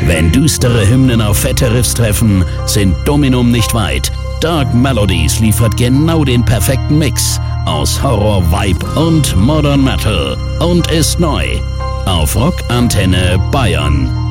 Wenn düstere Hymnen auf fette Riffs treffen, sind Dominum nicht weit. Dark Melodies liefert genau den perfekten Mix aus Horror, Vibe und Modern Metal und ist neu auf Rock Antenne Bayern.